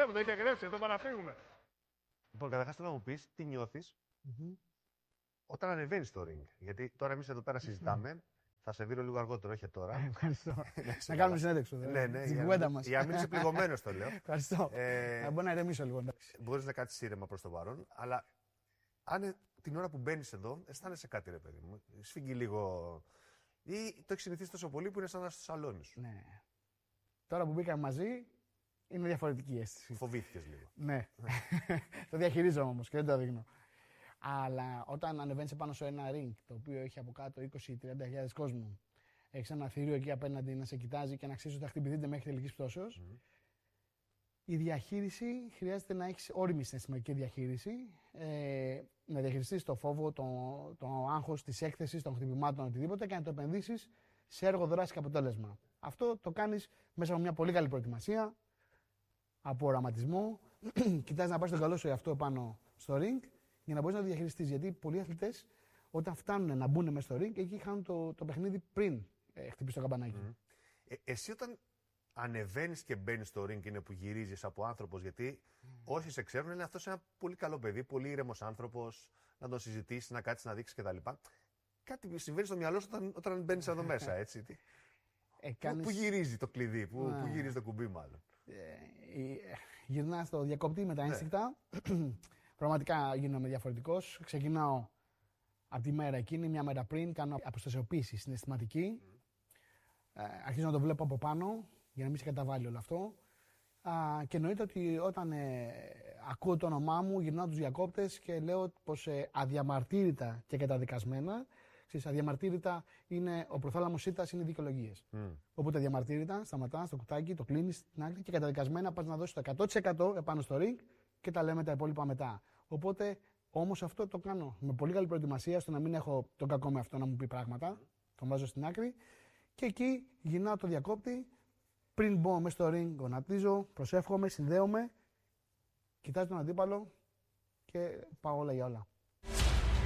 βλέπω, το έχετε γράψει, εδώ παραφύγουμε. Λοιπόν, καταρχάς θέλω να μου πεις τι νιώθεις όταν ανεβαίνεις στο ring. Γιατί τώρα εμείς εδώ πέρα συζητάμε. Θα σε βήρω λίγο αργότερο, όχι τώρα. Ευχαριστώ. Να κάνουμε συνέντευξη. Ναι, Στην κουβέντα μας. για να μην είσαι πληγωμένος, το λέω. Ευχαριστώ. Μπορώ να ηρεμήσω λίγο. Μπορείς να κάτσεις ήρεμα προς το παρόν, αλλά αν την ώρα που μπαίνεις εδώ, αισθάνεσαι κάτι, ρε παιδί μου. Σφίγγει λίγο. Ή το έχεις συνηθίσει τόσο πολύ που είναι σαν να είσαι στο σαλόνι σου. Ναι. Τώρα που μπήκαμε μαζί, είναι διαφορετική η αίσθηση. Φοβήθηκες λίγο. Ναι. Το διαχειρίζομαι όμως και δεν το δείχνω. Αλλά όταν ανεβαίνεις πάνω σε ένα ring, το οποίο έχει από κάτω 20-30 κόσμο, έχεις ένα θηρίο εκεί απέναντι να σε κοιτάζει και να ξέρεις ότι θα χτυπηθείτε μέχρι τελικής πτώσεως, η διαχείριση χρειάζεται να έχεις όριμη συναισθηματική διαχείριση, να διαχειριστείς το φόβο, το άγχος της έκθεσης, των χτυπημάτων, οτιδήποτε και να το επενδύσεις σε έργο, δράση και αποτέλεσμα. Αυτό το κάνεις μέσα από μια πολύ καλή προετοιμασία, από οραματισμό, κοιτάς να πάρεις τον καλό σου εαυτό πάνω στο ring για να μπορείς να το διαχειριστείς. Γιατί πολλοί αθλητές όταν φτάνουν να μπουν μέσα στο ring, εκεί χάνουν το παιχνίδι πριν χτυπήσει το καμπανάκι. Εσύ όταν ανεβαίνεις και μπαίνεις στο ring είναι που γυρίζεις από άνθρωπος, γιατί όσοι σε ξέρουν λένε αυτός ένα πολύ καλό παιδί, πολύ ήρεμος άνθρωπος, να τον συζητήσεις, να κάτσεις να δείξεις κτλ. Κάτι συμβαίνει στο μυαλό σου όταν μπαίνεις εδώ μέσα, έτσι. Πού γυρίζει το κλειδί, πού γυρίζει το κουμπί, μάλλον. Γυρνάς στο διακόπτη με τα ένστικτα. Πραγματικά γίνομαι διαφορετικός. Ξεκινάω από τη μέρα εκείνη, μια μέρα πριν, κάνω αποστασιοποίηση συναισθηματική. Αρχίζω να το βλέπω από πάνω για να μην σε καταβάλει όλο αυτό. Και εννοείται ότι όταν ακούω το όνομά μου, γυρνάω τους διακόπτες και λέω πως αδιαμαρτύρητα και καταδικασμένα. Αδιαμαρτύρητα είναι ο προθάλαμος ήττας, είναι οι δικαιολογίες. Οπότε αδιαμαρτύρητα σταματάς το κουτάκι, το κλείνεις στην άκρη και καταδικασμένα πας να δώσεις το 100% επάνω στο ring και τα λέμε τα υπόλοιπα μετά. Οπότε όμως αυτό το κάνω με πολύ καλή προετοιμασία, ώστε να μην έχω τον κακό με αυτό να μου πει πράγματα. Τον βάζω στην άκρη και εκεί γυρνάω το διακόπτη. Πριν μπω μέσα στο ring, γονατίζω, προσεύχομαι, συνδέομαι, κοιτάζω τον αντίπαλο και πάω όλα για όλα.